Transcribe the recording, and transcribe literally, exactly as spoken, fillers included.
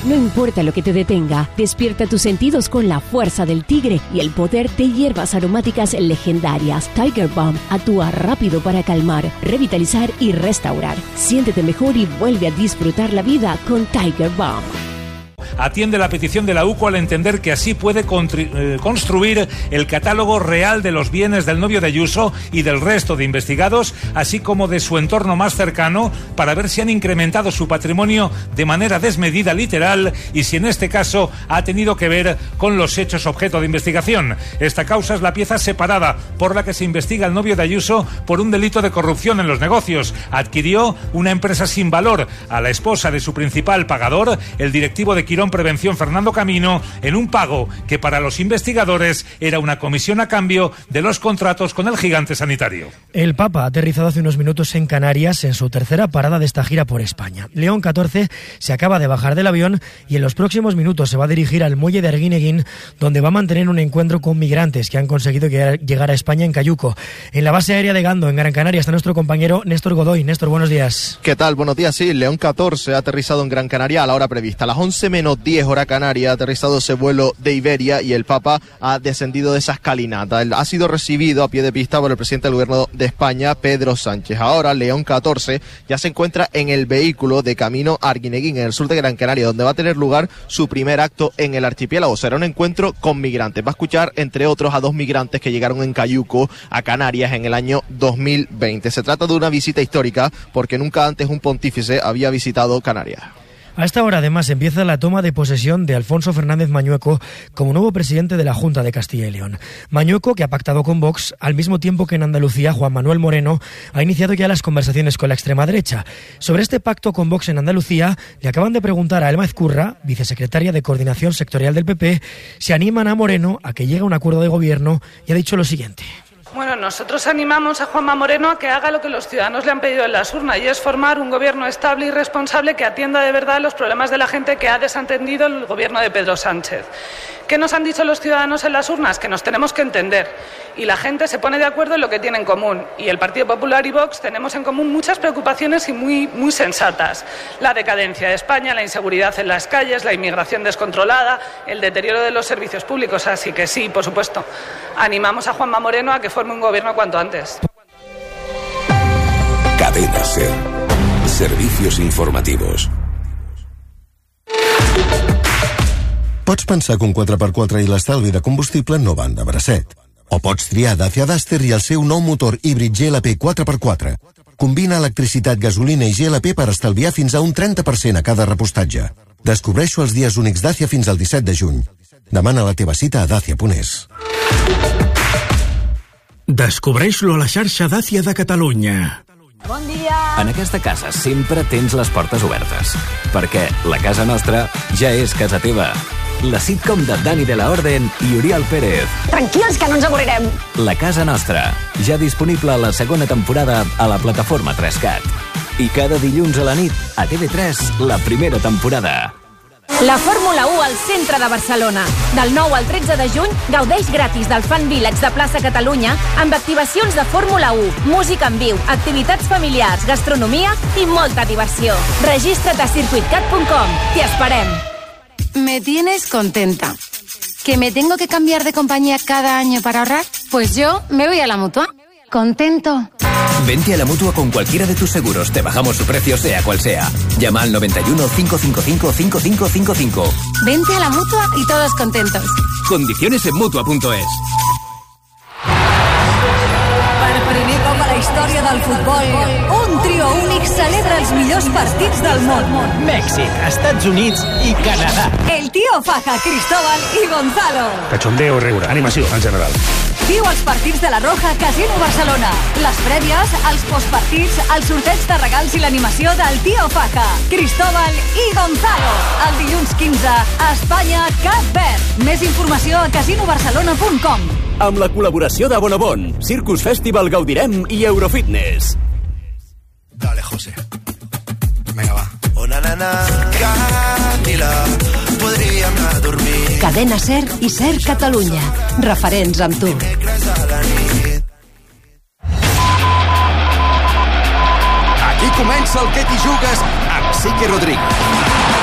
No importa lo que te detenga, despierta tus sentidos con la fuerza del tigre y el poder de hierbas aromáticas legendarias. Tiger Balm actúa rápido para calmar, revitalizar y restaurar. Siéntete mejor y vuelve a disfrutar la vida con Tiger Balm. Atiende la petición de la U C O al entender que así puede eh, construir el catálogo real de los bienes del novio de Ayuso y del resto de investigados, así como de su entorno más cercano, para ver si han incrementado su patrimonio de manera desmedida, literal, y si en este caso ha tenido que ver con los hechos objeto de investigación. Esta causa es la pieza separada por la que se investiga al novio de Ayuso por un delito de corrupción en los negocios. Adquirió una empresa sin valor a la esposa de su principal pagador, el directivo de Quirón Prevención Fernando Camino, en un pago que para los investigadores era una comisión a cambio de los contratos con el gigante sanitario. El Papa ha aterrizado hace unos minutos en Canarias en su tercera parada de esta gira por España. León catorce se acaba de bajar del avión y en los próximos minutos se va a dirigir al muelle de Arguineguín, donde va a mantener un encuentro con migrantes que han conseguido llegar a España en Cayuco. En la base aérea de Gando, en Gran Canaria, está nuestro compañero Néstor Godoy. Néstor, buenos días. ¿Qué tal? Buenos días. Sí, León catorce ha aterrizado en Gran Canaria a la hora prevista. A las once menos diez hora canaria ha aterrizado ese vuelo de Iberia y el Papa ha descendido de esa escalinata. Él ha sido recibido a pie de pista por el presidente del gobierno de España, Pedro Sánchez. Ahora León catorce ya se encuentra en el vehículo de camino a Arguineguín, en el sur de Gran Canaria, donde va a tener lugar su primer acto en el archipiélago. Será un encuentro con migrantes. Va a escuchar, entre otros, a dos migrantes que llegaron en Cayuco a Canarias en el año dos mil veinte. Se trata de una visita histórica porque nunca antes un pontífice había visitado Canarias. A esta hora, además, empieza la toma de posesión de Alfonso Fernández Mañueco como nuevo presidente de la Junta de Castilla y León. Mañueco, que ha pactado con Vox, al mismo tiempo que en Andalucía Juan Manuel Moreno ha iniciado ya las conversaciones con la extrema derecha. Sobre este pacto con Vox en Andalucía, le acaban de preguntar a Elma Ezcurra, vicesecretaria de Coordinación Sectorial del P P, si animan a Moreno a que llegue a un acuerdo de gobierno, y ha dicho lo siguiente. Bueno, nosotros animamos a Juanma Moreno a que haga lo que los ciudadanos le han pedido en las urnas, y es formar un gobierno estable y responsable que atienda de verdad los problemas de la gente que ha desatendido el gobierno de Pedro Sánchez. ¿Qué nos han dicho los ciudadanos en las urnas? Que nos tenemos que entender. Y la gente se pone de acuerdo en lo que tiene en común. Y el Partido Popular y Vox tenemos en común muchas preocupaciones y muy, muy sensatas. La decadencia de España, la inseguridad en las calles, la inmigración descontrolada, el deterioro de los servicios públicos. Así que sí, por supuesto, animamos a Juanma Moreno a que forme un gobierno cuanto antes. Cadena SER. Servicios informativos. Pots pensar que un quatre per quatre i l'estalvi de combustible no van de bracet. O pots triar Dacia Duster i el seu nou motor híbrid G L P quatre per quatre. Combina electricitat, gasolina i G L P per estalviar fins a un trenta per cent a cada repostatge. Descobreixo els dies únics Dacia fins al disset de juny. Demana la teva cita a dacia punt es. Descobreix-lo a la xarxa Dacia de Catalunya. Bon dia! En aquesta casa sempre tens les portes obertes, perquè la casa nostra ja és casa teva. La sitcom de Dani de la Orden i Oriol Pérez. Tranquils, que no ens avorrirem. La casa nostra, ja disponible a la segona temporada a la plataforma tres cat. I cada dilluns a la nit, a T V tres, la primera temporada. La Fórmula u al centre de Barcelona. Del nou al tretze de juny, gaudeix gratis del Fan Village de Plaça Catalunya amb activacions de Fórmula u, música en viu, activitats familiars, gastronomia i molta diversió. Registra't a circuit cat punt com. T'hi esperem. Me tienes contenta. ¿Que me tengo que cambiar de compañía cada año para ahorrar? Pues yo me voy a la Mutua. Contento. Vente a la Mutua con cualquiera de tus seguros. Te bajamos su precio sea cual sea. Llama al noventa y uno, cinco cinco cinco, cinco cinco cinco cinco. Vente a la Mutua y todos contentos. Condiciones en mutua punto es. Per primer cop a la història del futbol, un trio únic celebra els millors partits del món. Mèxic, Estats Units i Canadà. El Tío Faja, Cristóbal i Gonzalo. Cachondeo, riure, animació en general. Viu els partits de la Roja Casino Barcelona. Les prèvies, els postpartits, el sorteig de regals i l'animació del Tío Faja, Cristóbal i Gonzalo. El dilluns quinze, a Espanya, Cap Verd. Més informació a casino barcelona punt com. Amb la col·laboració de Bonobon, Circus Festival Gaudirem i Eurofitness. Dale, José. Venga, va. Una nana, Camila, podríem anar a dormir. Cadena SER i SER Catalunya. Referents amb tu. Aquí comença el Que t'hi jugues amb Sique Rodríguez.